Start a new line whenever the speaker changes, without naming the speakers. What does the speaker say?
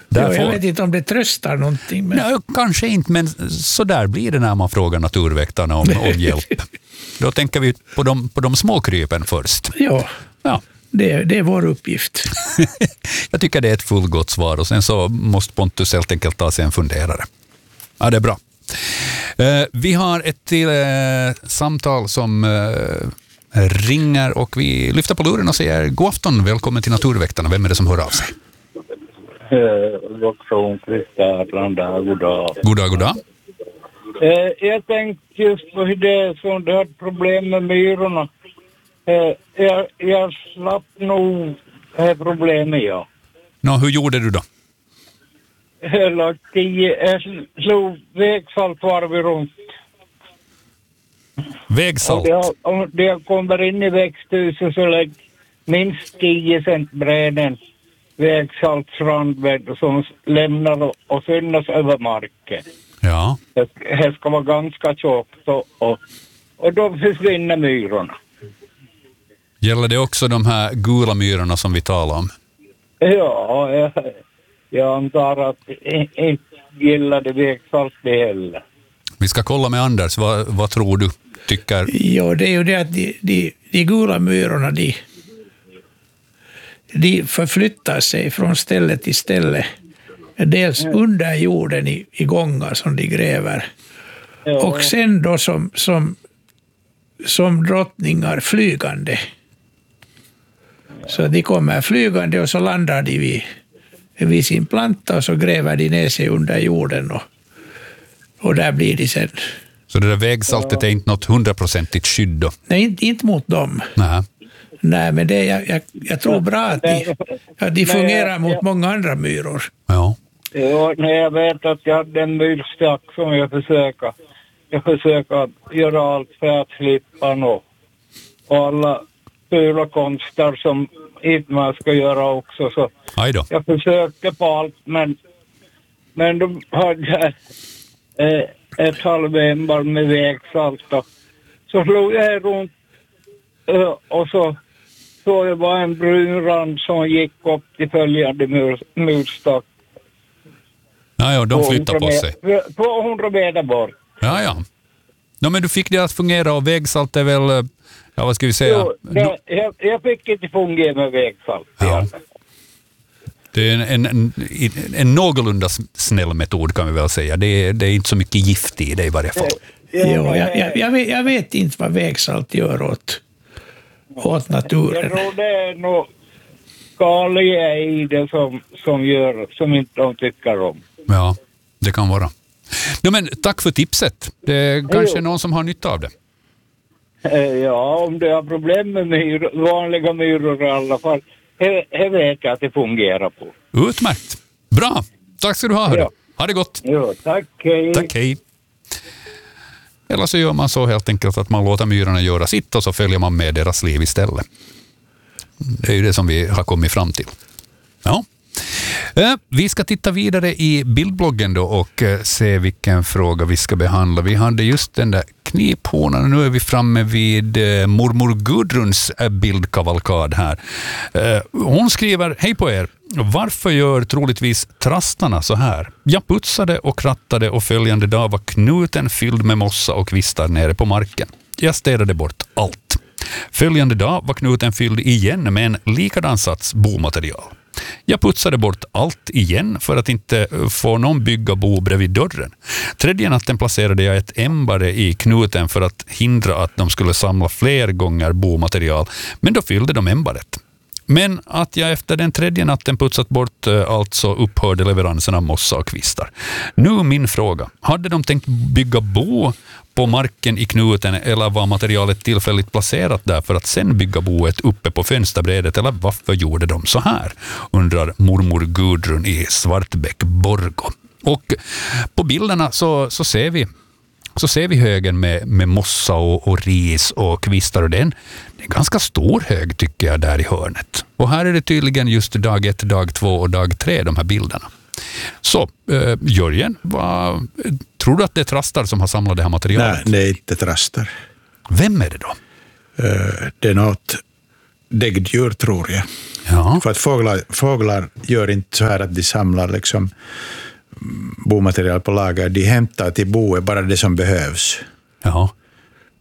Jag vet inte om det tröstar någonting. Men...
Nej, kanske inte, men så där blir det när man frågar naturväktarna om hjälp. Då tänker vi på de små krypen först.
Ja. Det är vår uppgift.
Jag tycker det är ett fullgott svar och sen så måste Pontus helt enkelt ta sig en funderare. Ja, det är bra. Vi har ett till samtal som ringer och vi lyfter på luren och säger god afton, välkommen till Naturväktarna. Vem är det som hör av sig? God dag.
Jag tänkte just på hur det som det har problem med myrorna. Jag slapp nog problemet, ja.
Hur gjorde du då?
Jag slog vägsalt varv runt.
Vägsalt?
Om det kommer in i växthuset så lägg minst 10 cent bräden vägsaltsrandbädd som lämnar och synnas över marken.
Ja.
Det ska vara ganska tjockt och då försvinner myrorna.
Gäller det också de här gula myrorna som vi talar om?
Ja, jag antar att inte gillar det vägsalt det heller.
Vi ska kolla med Anders. Vad tror du? Tycker...
Ja, det är ju det att de gula myrorna de förflyttar sig från ställe till ställe. Dels under jorden i gångar som de gräver. Ja. Och sen då som drottningar flygande. Så de kommer flygande och så landar de vid sin planta och så gräver de ner sig under jorden och där blir de sen.
Så det där vägsaltet är inte något 100% skydd då?
Nej, inte mot dem. Nej, men jag tror bra att de fungerar mot många andra myror.
Ja.
Ja, jag vet att jag hade en myrstack som jag försöker göra allt för att slippa nå. Och alla fula konster som inte man ska göra också. Så jag försökte på allt, men de hade ett halvembar med vägsalt. Så slog jag runt och så det var en brun rand som gick upp till följande murstack.
Ja, de flyttar på sig.
200 meter bort.
Ja. Men du fick det att fungera och vägsalt är väl, vad ska vi säga?
Jo, jag fick inte fungera med vägsalt.
Ja. Det är en någorlunda snäll metod kan vi väl säga. Det är inte så mycket gift i det i varje fall.
Jag vet inte vad vägsalt gör åt naturen.
Jag tror det är nog skaliga i det som inte de tycker om.
Ja, det kan vara. Men tack för tipset. Det är kanske någon som har nytta av det.
Ja, om du har problem med vanliga myror i alla fall. Jag vet att det fungerar på.
Utmärkt. Bra. Tack ska du ha. Ja. Ha det gott.
Jo, tack. Hej.
Tack, hej. Eller så gör man så helt enkelt att man låter myrorna göra sitt och så följer man med deras liv istället. Det är ju det som vi har kommit fram till. Ja. Vi ska titta vidare i bildbloggen då och se vilken fråga vi ska behandla. Vi hade just den där kniphonan. Nu är vi framme vid mormor Gudruns bildkavalkad här. Hon skriver, hej på er. Varför gör troligtvis trastarna så här? Jag putsade och krattade och följande dag var knuten fylld med mossa och kvistar nere på marken. Jag städade bort allt. Följande dag var knuten fylld igen med en likadan sats bomaterial. Jag putsade bort allt igen för att inte få någon bygga bo bredvid dörren. Tredje natten placerade jag ett ämbare i knuten för att hindra att de skulle samla fler gånger bomaterial, men då fyllde de ämbaret. Men att jag efter den tredje natten putsat bort allt så upphörde leveransen av mossa och kvistar. Nu min fråga. Hade de tänkt bygga bo på marken i knuten eller var materialet tillfälligt placerat där för att sen bygga boet uppe på fönsterbrädet eller varför gjorde de så här? Undrar mormor Gudrun i Svartbäck Borgå. Och på bilderna så ser vi högen med mossa och ris och kvistar och det är en ganska stor hög tycker jag där i hörnet. Och här är det tydligen just dag 1, dag 2 och dag 3 de här bilderna. Så, Jörgen, tror du att det är trastar som har samlat det här materialet?
Nej, det är inte trastar.
Vem är det då?
Det är något däggdjur, tror jag.
Ja.
För att fåglar gör inte så här att de samlar liksom bomaterial på lager. De hämtar till boet bara det som behövs.
Ja.